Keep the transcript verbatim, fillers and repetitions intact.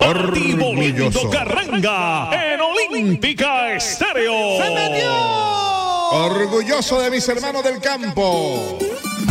Tati Bolindo Carranga en Olímpica Estéreo. ¡Se metió! Orgulloso de mis hermanos del campo.